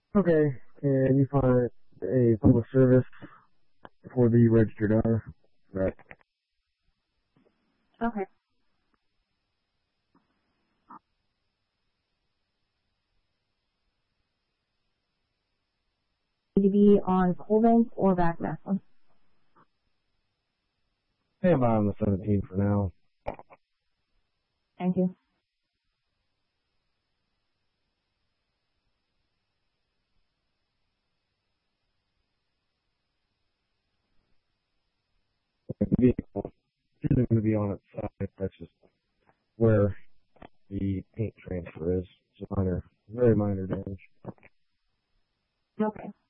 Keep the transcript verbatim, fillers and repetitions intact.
Okay, and you find a public service for the registered owner. Right. Okay. To be on Colvin or back Maslin. Stand by on the seventeenth for now. Thank you. The vehicle isn't going to be on its side. That's just where the paint transfer is. It's a minor, very minor damage. Okay.